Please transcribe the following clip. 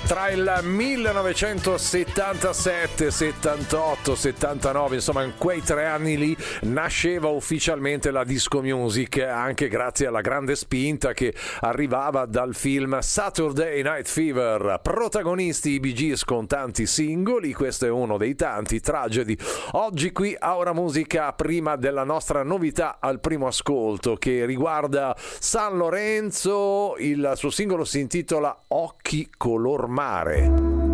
Tra il 1977, 78, 79, insomma in quei 3 anni lì nasceva ufficialmente la disco music, anche grazie alla grande spinta che arrivava dal film Saturday Night Fever. Protagonisti i Bee Gees con tanti singoli, questo è uno dei tanti. Tragedy. Oggi qui a Ora Musica, prima della nostra novità al primo ascolto che riguarda San Lorenzo, il suo singolo si intitola Occhi color mare.